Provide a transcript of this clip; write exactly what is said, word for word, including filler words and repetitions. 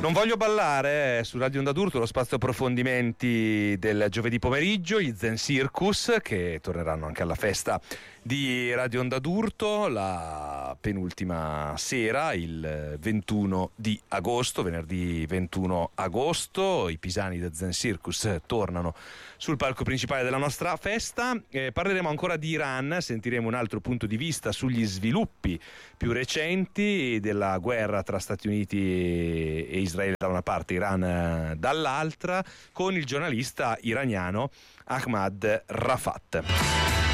Non voglio ballare su Radio Onda d'Urto, lo spazio approfondimenti del giovedì pomeriggio, gli Zen Circus che torneranno anche alla festa di Radio Onda d'Urto la penultima sera, il ventuno di agosto, venerdì ventuno agosto. I pisani del Zen Circus tornano sul palco principale della nostra festa. Eh, parleremo ancora di Iran, sentiremo un altro punto di vista sugli sviluppi più recenti della guerra tra Stati Uniti e Israele da una parte, Iran dall'altra, con il giornalista iraniano Ahmad Rafat.